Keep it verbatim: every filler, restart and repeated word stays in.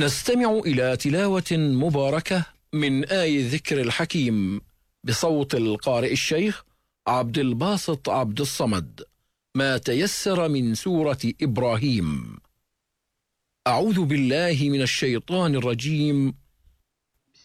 نستمع إلى تلاوة مباركة من آي ذكر الحكيم بصوت القارئ الشيخ عبد الباسط عبد الصمد، ما تيسر من سورة إبراهيم. أعوذ بالله من الشيطان الرجيم.